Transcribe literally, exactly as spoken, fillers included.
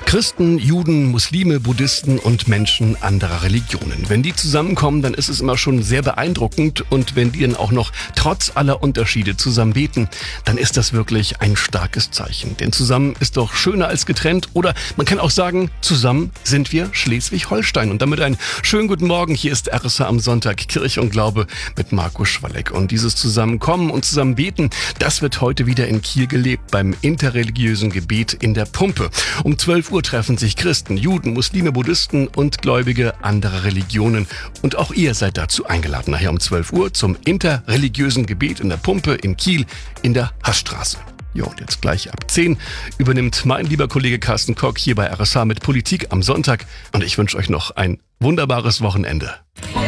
Christen, Juden, Muslime, Buddhisten und Menschen anderer Religionen. Wenn die zusammenkommen, dann ist es immer schon sehr beeindruckend. Und wenn die dann auch noch trotz aller Unterschiede zusammen beten, dann ist das wirklich ein starkes Zeichen. Denn zusammen ist doch schöner als getrennt. Oder man kann auch sagen, zusammen sind wir Schleswig-Holstein. Und damit einen schönen guten Morgen. Hier ist R S H am Sonntag, Kirche und Glaube mit Marco Schwalleck. Und dieses Zusammenkommen und zusammen beten, das wird heute wieder in Kiel gelebt beim interreligiösen Gebet in der Pumpe. Um zwölf Uhr treffen sich Christen, Juden, Muslime, Buddhisten und Gläubige anderer Religionen. Und auch ihr seid dazu eingeladen, nachher um zwölf Uhr zum interreligiösen Gebet in der Pumpe in Kiel in der Haßstraße. Ja, und jetzt gleich ab zehn übernimmt mein lieber Kollege Carsten Kock hier bei R S H mit Politik am Sonntag. Und ich wünsche euch noch ein wunderbares Wochenende.